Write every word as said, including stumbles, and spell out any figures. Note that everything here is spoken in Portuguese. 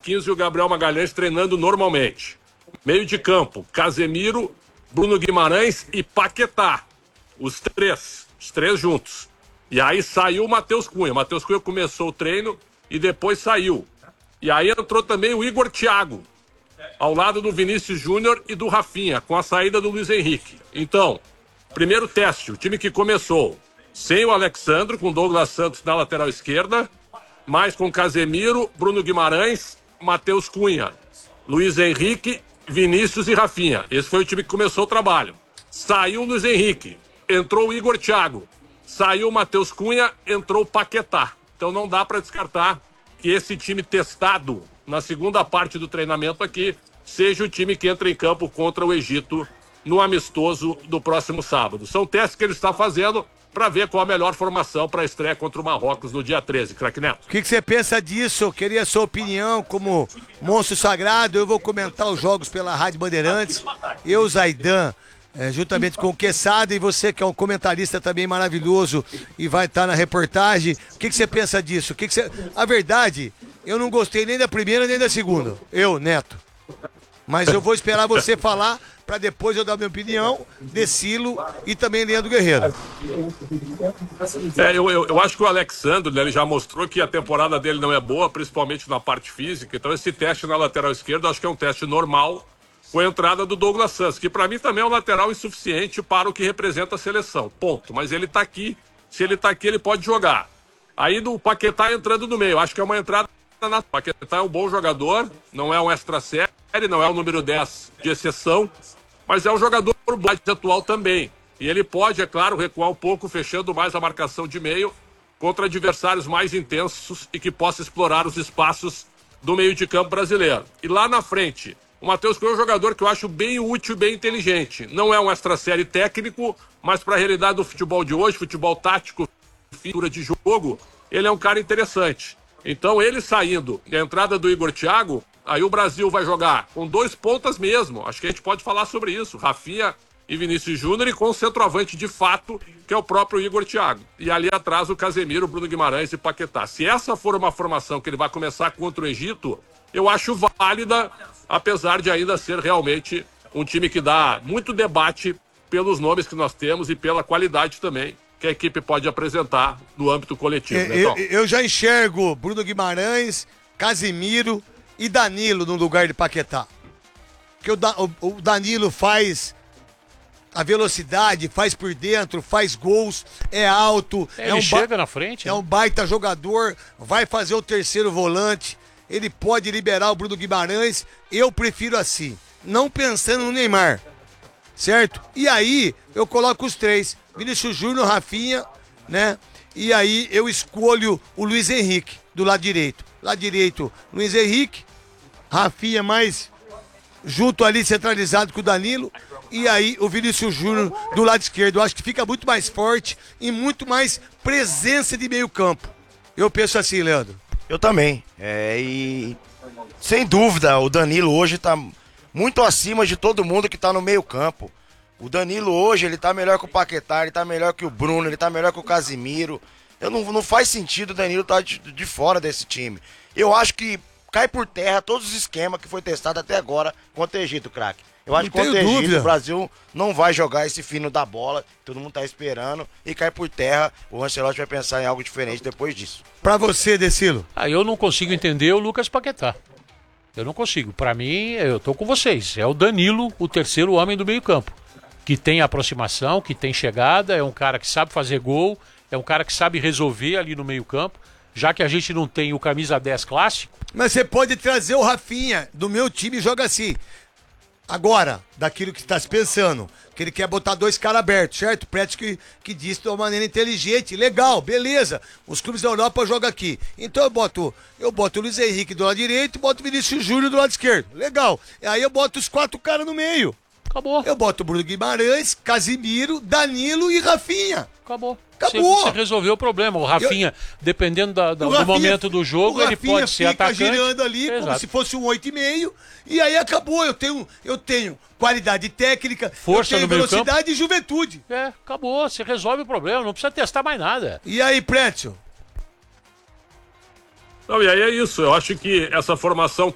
Marquinhos e o Gabriel Magalhães treinando normalmente. Meio de campo, Casemiro, Bruno Guimarães e Paquetá. Os três, os três juntos. E aí saiu o Matheus Cunha. O Matheus Cunha começou o treino e depois saiu. E aí entrou também o Igor Thiago, ao lado do Vinícius Júnior e do Rafinha, com a saída do Luiz Henrique. Então, primeiro teste, o time que começou sem o Alexandro, com Douglas Santos na lateral esquerda, mais com Casemiro, Bruno Guimarães, Matheus Cunha, Luiz Henrique, Vinícius e Rafinha. Esse foi o time que começou o trabalho. Saiu o Luiz Henrique, entrou o Igor Thiago. Saiu o Matheus Cunha, entrou o Paquetá. Então não dá para descartar que esse time testado na segunda parte do treinamento aqui seja o time que entra em campo contra o Egito no amistoso do próximo sábado. São testes que ele está fazendo para ver qual a melhor formação para a estreia contra o Marrocos no dia treze, craque Neto. O que, que você pensa disso? Eu queria a sua opinião como monstro sagrado. Eu vou comentar os jogos pela Rádio Bandeirantes. Eu, Zaidan, é, juntamente com o Quesada, e você que é um comentarista também maravilhoso e vai estar na reportagem. O que, que você pensa disso? O que que você... A verdade, eu não gostei nem da primeira nem da segunda. Eu, Neto. Mas eu vou esperar você falar para depois eu dar minha opinião, Decilo e também Leandro Guerreiro. É, eu, eu, eu acho que o Alexandre, né, ele já mostrou que a temporada dele não é boa, principalmente na parte física. Então esse teste na lateral esquerda, eu acho que é um teste normal com a entrada do Douglas Santos, que para mim também é um lateral insuficiente para o que representa a seleção. Ponto. Mas ele tá aqui. Se ele tá aqui, ele pode jogar. Aí do Paquetá entrando no meio. Acho que é uma entrada na... Paquetá é um bom jogador, não é um extra série, não é o número dez de exceção, mas é um jogador atual também. E ele pode, é claro, recuar um pouco, fechando mais a marcação de meio contra adversários mais intensos e que possa explorar os espaços do meio de campo brasileiro. E lá na frente, o Matheus Cunha é um jogador que eu acho bem útil e bem inteligente. Não é um extra série técnico, mas para a realidade do futebol de hoje, futebol tático, figura de jogo, ele é um cara interessante. Então ele saindo, e a entrada do Igor Thiago, aí o Brasil vai jogar com dois pontas mesmo. Acho que a gente pode falar sobre isso. Rafinha e Vinícius Júnior, e com o centroavante de fato, que é o próprio Igor Thiago. E ali atrás o Casemiro, Bruno Guimarães e Paquetá. Se essa for uma formação que ele vai começar contra o Egito, eu acho válida, apesar de ainda ser realmente um time que dá muito debate pelos nomes que nós temos e pela qualidade também que a equipe pode apresentar no âmbito coletivo. Eu, né, Tom? eu, eu já enxergo Bruno Guimarães, Casemiro e Danilo no lugar de Paquetá. Porque o, da, o, o Danilo faz a velocidade, faz por dentro, faz gols, é alto. É, é ele um chega na frente. É né? um baita jogador, vai fazer o terceiro volante, ele pode liberar o Bruno Guimarães. Eu prefiro assim, não pensando no Neymar, certo? E aí eu coloco os três, Vinícius Júnior, Rafinha, né? E aí eu escolho o Luiz Henrique do lado direito. Lado direito, Luiz Henrique, Rafinha mais junto ali, centralizado com o Danilo. E aí o Vinícius Júnior do lado esquerdo. Eu acho que fica muito mais forte e muito mais presença de meio campo. Eu penso assim, Leandro. Eu também. É, e sem dúvida, o Danilo hoje tá muito acima de todo mundo que tá no meio campo. O Danilo hoje, ele tá melhor que o Paquetá, ele tá melhor que o Bruno, ele tá melhor que o Casemiro. Eu não, não faz sentido o Danilo estar tá de, de fora desse time. Eu acho que cai por terra todos os esquemas que foi testado até agora contra o Egito, craque. Eu acho que contra o Egito o Brasil não vai jogar esse fino da bola, todo mundo tá esperando, e cai por terra. O Ancelotti vai pensar em algo diferente depois disso. Pra você, Decilo. Ah, eu não consigo entender o Lucas Paquetá. Eu não consigo. Pra mim, eu tô com vocês. É o Danilo, o terceiro homem do meio campo. Que tem aproximação, que tem chegada, é um cara que sabe fazer gol, é um cara que sabe resolver ali no meio campo, já que a gente não tem o camisa dez clássico. Mas você pode trazer o Rafinha do meu time e joga assim. Agora, daquilo que está se pensando, que ele quer botar dois caras abertos, certo? O Prédio que, que disse de uma maneira inteligente, legal, beleza. Os clubes da Europa jogam aqui. Então eu boto, eu boto o Luiz Henrique do lado direito e boto o Vinícius Júnior do lado esquerdo. Legal. E aí eu boto os quatro caras no meio. Acabou. Eu boto Bruno Guimarães, Casemiro, Danilo e Rafinha. Acabou. Acabou. Você resolveu o problema. O Rafinha, eu... dependendo da, da, Rafinha, do momento do jogo, ele pode ser fica atacante. girando ali Exato. como se fosse um oito e meio. E aí acabou. Eu tenho, eu tenho qualidade técnica, força eu tenho no meio velocidade campo. E juventude. É, acabou. Você resolve o problema. Não precisa testar mais nada. E aí, Prétio? Não, e aí é isso. Eu acho que essa formação